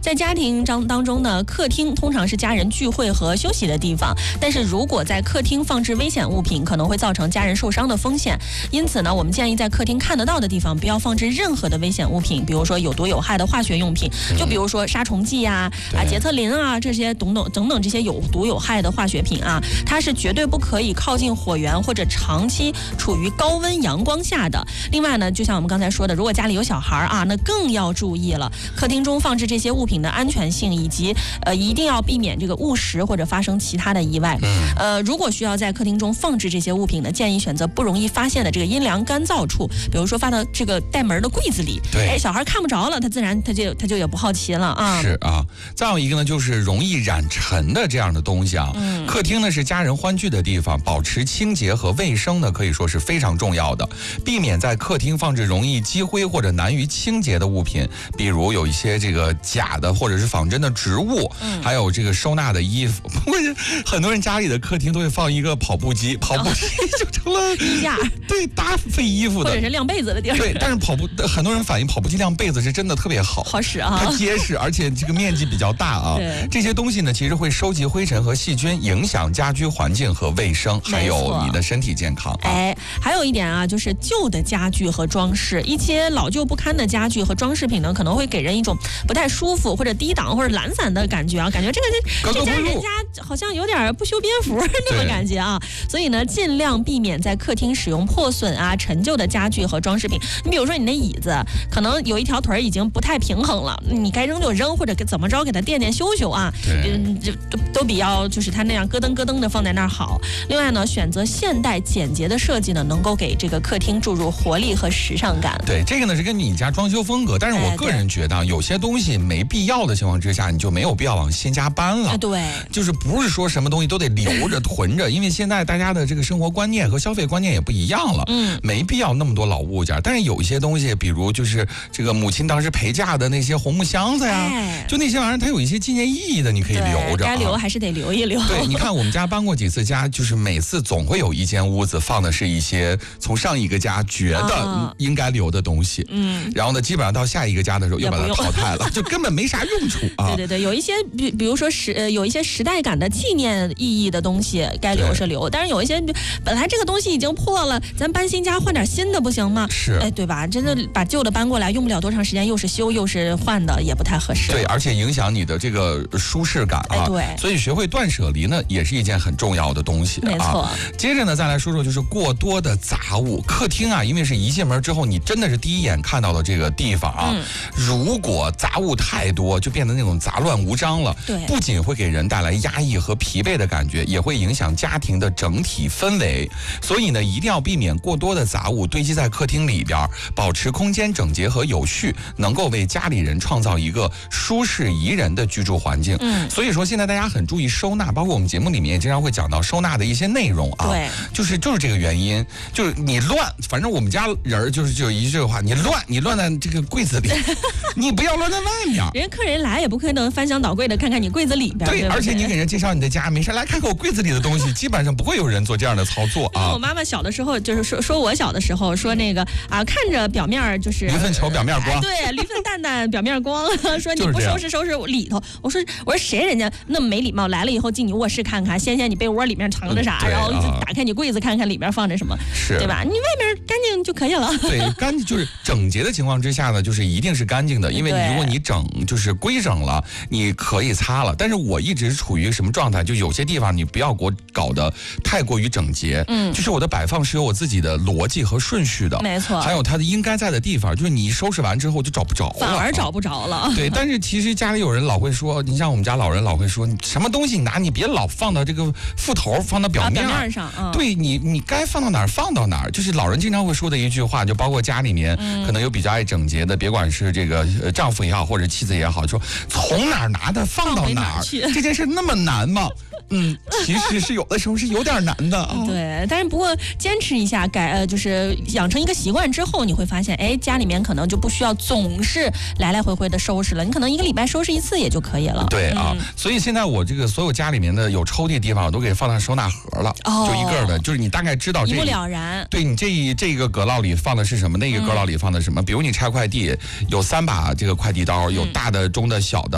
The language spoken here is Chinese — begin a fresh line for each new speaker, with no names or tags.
在家庭当中呢，客厅通常是家人聚会和休息的地方，但是如果在客厅放置危险物品，可能会造成家人受伤的风险。因此呢，我们建议在客厅看得到的地方不要放置任何的危险物品，比如说有毒有害的化学用品，就比如说杀虫剂洁特林这些等等这些有毒有害的化学品它是绝对不可以靠近火源或者长期处于高温阳光下的。另外呢，就像我们刚才说的，如果家里有小孩那更要注意了，客厅中放置这些物品的安全性，以及一定要避免这个误食或者发生其他的意外。如果需要在客厅中放置这些物品呢，建议选择不容易发现的这个阴凉干燥处，比如说放到这个带门的柜子里，小孩看不着了，他自然他就也不好奇了
是再有一个呢，就是容易染尘的这样的东西客厅呢是家人欢聚的地方，保持清洁和卫生呢可以说是非常重要的，避免在客厅放置容易积灰或者难于清洁的物品，比如有一些这个假的或者是仿真的植物，还有这个收纳的衣服。不过很多人家里的客厅都会放一个跑步机就成了
衣架，
对，搭废衣服的，
或者是晾被子的地儿。
对，但是很多人反映跑步机晾被子是真的特别好
使
它结实，而且这个面积比较大这些东西呢，其实会收集灰尘和细菌，影响家居环境和卫生，还有你的身体健康
还有一点就是旧的家具和装饰，一些老旧不堪的家具和装饰品呢，可能会给人一种不太舒服或者低档或者懒散的感觉感觉这家人家好像有点不修边幅那么感觉所以呢，尽量避免在客厅使用破损陈旧的家具和装饰品。你比如说你那椅子可能有一条腿已经不太平衡了，你该扔就扔，或者怎么着给它垫修都比要就是它那样咯噔咯噔的放在那儿好。另外呢，选择现代简洁的设计呢，能够给这个客厅注入活力和时尚感。
对，这个呢是跟你家装修风格，但是我个人觉得有些东西没必要的情况之下，你就没有必要往新家搬了。
对，
就是不是说什么东西都得留着囤着，因为现在大家的这个生活观念和消费观念也不一样了，没必要那么多老物件。但是有一些东西，比如就是这个母亲当时陪嫁的那些红木箱子就那些玩意儿，它有一些纪念意义的，你可以留着。
该留还是得留一留。
对，你看我们家搬过几次家，就是每次总会有一间屋子放的是一些从上一个家觉得应该留的东西，然后呢，基本上到下一个家的时候又把它淘汰了，就根本没啥用处
对，有一些比如说有一些时代感的纪念意义的东西该留是留，但是有一些本来这个东西已经破了，咱搬新家换点新的不行吗？
是，
对吧？真的把旧的搬过来，用不了多长时间，又是修又是换的，也不太合适。
对，而且影响你的这个舒适感
对，
所以学会断舍离呢，也是一件很重要的东西
没错。
接着呢，再来说说就是过多的杂物。客厅因为是一进门之后，你真的是第一眼看到的这个地方如果杂物太多，就变得那种杂乱无章了。
对，
不仅会给人带来压抑和疲惫的感觉，也会影响家庭的整体氛围。所以呢，一定要避免过多的杂物堆积在客厅里边，保持空间整洁和有序，能够为家里人创造一个舒适宜人的居住环境。所以说现在大家很注意收纳，包括我们节目里面也经常会讲到收纳的一些内容
对，
就是这个原因，就是你乱，反正我们家人就一句话，你乱在这个柜子里，你不要乱在外面。
人家客人来也不可能翻箱倒柜的看看你柜子里边。
对，而且你给人介绍你的家，没事来看看我柜子里的东西，基本上不会有人做这样的操作
我妈妈小的时候就是说我小的时候说那个看着表面就是
驴粪球表面光，
对，驴粪蛋蛋表面光，说你不收拾里头。我说谁人家那么没礼貌，来了以后进你卧室看看，掀你被窝里面藏着啥，然后打开你柜子看看里面放着什么，对吧？你外面干净就可以了。
对，干净就是整洁的情况之下呢，就是一定是干净的，因为如果你就是规整了，你可以擦了。但是我一直处于什么状态？就有些地方你不要给我搞得太过于整洁，就是我的摆放是有我自己的逻辑和顺序的，
没错。
还有它的应该在的地方，就是你收拾完之后就找不着了，
反而找不着了。
对，但是其实家里有人老会说，你像我们家老人老会说，你什么东西你别老放到这个副头，放到表面
上。
对，你该放到哪儿放到哪儿，就是老人经常会说的一句话，就包括家里面可能有比较爱整洁的，别管是这个丈夫也好，或者妻子也好，说从哪儿拿的放到哪儿，这件事那么难吗？其实是有的时候是有点难的。
对，但是不过坚持一下，就是养成一个习惯之后，你会发现，家里面可能就不需要总是来来回回的收拾了，你可能一个礼拜收拾一次也就可以了。
对所以现在我这个所有家里面的有抽屉的地方，我都给放在收纳盒了，就一个的，就是你大概知道
一目了然。
对，你这个格烙里放的是什么，那个格烙里放的什么，比如你拆快递，有3把这个快递刀，有大的、中的、小的。